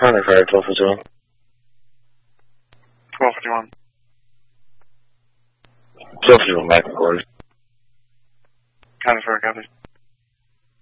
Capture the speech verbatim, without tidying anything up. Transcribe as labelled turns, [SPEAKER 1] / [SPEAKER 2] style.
[SPEAKER 1] County Fire, twelve fifty-one.
[SPEAKER 2] twelve fifty-one.
[SPEAKER 1] twelve fifty-one, back recorded.
[SPEAKER 2] County Fire, copy.